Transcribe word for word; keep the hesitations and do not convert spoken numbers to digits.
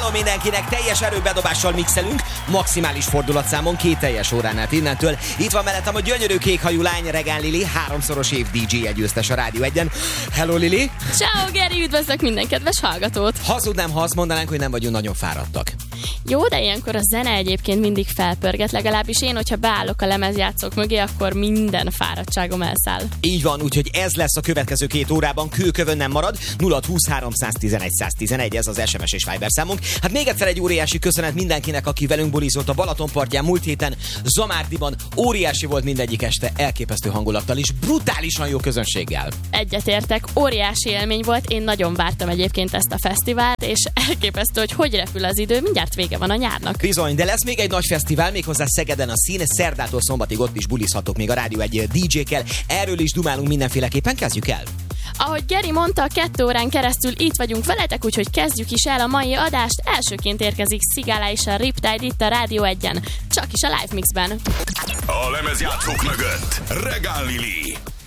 Hello mindenkinek, teljes erőbedobással mixelünk, maximális fordulatszámon két teljes órán át innentől. Itt van mellettem a gyönyörű kékhajú lány, Regán Lili, háromszoros év dé dzsé győztes a Rádió egyen. Hello Lili! Ciao Geri, üdvözlök minden kedves hallgatót! Hazudnám, ha azt mondanánk, hogy nem vagyunk nagyon fáradtak. Jó, de ilyenkor a zene egyébként mindig felpörget, legalábbis én, hogyha beállok a lemezjátszók mögé, akkor minden fáradtságom elszáll. Így van, úgyhogy ez lesz a következő két órában, kőkövön nem marad. nulla húsz háromszáztizenegy száztizenegy, ez az es em es és Viber számunk. Hát még egyszer egy óriási köszönet mindenkinek, aki velünk bulizott a Balatonpartján múlt héten, Zamárdiban. Óriási volt mindegyik este, elképesztő hangulattal is, brutálisan jó közönséggel. Egyetértek, óriási élmény volt, én nagyon vártam egyébként ezt a fesztivált, és elképesztő, hogy hogy repül az idő, mindjárt vége van a nyárnak. Bizony, de lesz még egy nagy fesztivál, méghozzá Szegeden a Szín, szerdától szombatig ott is bulizhatok még a Rádió egy dé dzsékkel. Erről is dumálunk mindenféleképpen, kezdjük el. Ahogy Geri mondta, kettő órán keresztül itt vagyunk veletek, úgyhogy kezdjük is el a mai adást. Elsőként érkezik Sigala és a Riptide itt a Rádió egyen, csak is a Live Mixben. A lemezjátszók mögött Regán Lili.